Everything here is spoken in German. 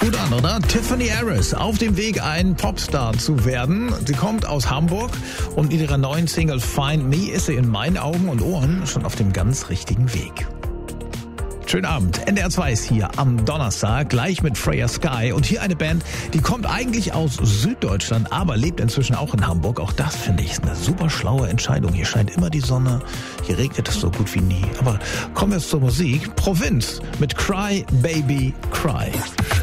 Gut an, oder? Tiffany Harris auf dem Weg, ein Popstar zu werden. Sie kommt aus Hamburg und mit ihrer neuen Single Find Me ist sie in meinen Augen und Ohren schon auf dem ganz richtigen Weg. Schönen Abend. NDR 2 ist hier am Donnerstag, gleich mit Freya Sky. Und hier eine Band, die kommt eigentlich aus Süddeutschland, aber lebt inzwischen auch in Hamburg. Auch das, finde ich, ist eine super schlaue Entscheidung. Hier scheint immer die Sonne, hier regnet es so gut wie nie. Aber kommen wir jetzt zur Musik. Provinz mit Cry Baby Cry.